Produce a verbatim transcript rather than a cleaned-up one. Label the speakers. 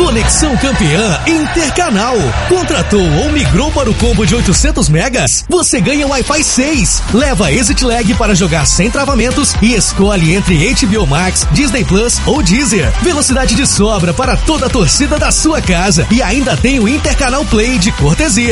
Speaker 1: Conexão Campeã Intercanal. Contratou ou migrou para o combo de oitocentos megas? Você ganha Wi-Fi seis. Leva Exit Lag para jogar sem travamentos e escolhe entre H B O Max, Disney Plus ou Deezer. Velocidade de sobra para toda a torcida da sua casa. E ainda tem o Intercanal Play de cortesia.